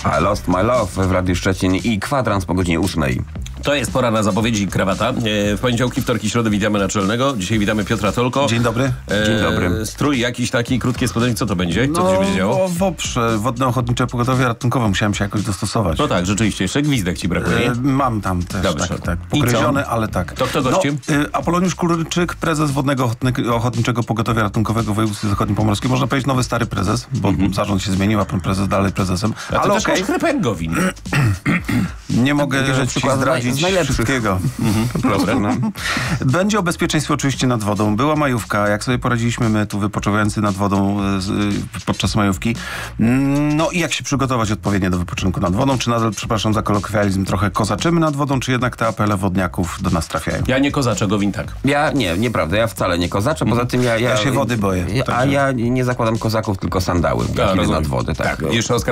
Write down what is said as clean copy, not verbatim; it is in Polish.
I Lost My Love w Radiu Szczecin i kwadrans po godzinie 8. To jest pora na zapowiedzi i krawata. W poniedziałki, wtorki, środy witamy naczelnego. Dzisiaj witamy Piotra Tolko. Dzień dobry. Dzień dobry. Strój jakiś taki, krótkie spodenki, co to będzie? Co to się będzie działo? Wodno-Ochotnicze Pogotowie Ratunkowe musiałem się jakoś dostosować. No tak, rzeczywiście. Jeszcze gwizdek ci brakuje. Mam tam też, Dobrze. tak pokryziony, ale tak. To kto gościem? Apoloniusz Kurczyk, prezes Wodnego Ochotniczego Pogotowia Ratunkowego w województwie zachodniopomorskim. Można powiedzieć nowy, stary prezes, bo zarząd się zmienił, a pan prezes dalej prezesem. A ale to też masz Krepęgowin. Nie mogę ci zdradzić wszystkiego. Dobra. Będzie o bezpieczeństwie oczywiście nad wodą. Była majówka, jak sobie poradziliśmy my tu wypoczywający nad wodą podczas majówki. No i jak się przygotować odpowiednio do wypoczynku nad wodą? Czy nadal, przepraszam za kolokwializm, trochę kozaczymy nad wodą, czy jednak te apele wodniaków do nas trafiają? Ja nie kozaczę, Gowin tak. Ja nieprawda, ja wcale nie kozaczę, poza tym ja się wody boję. A ja nie zakładam kozaków, tylko sandały, jak idę nad wodę. Tak. Jeszcze Oskar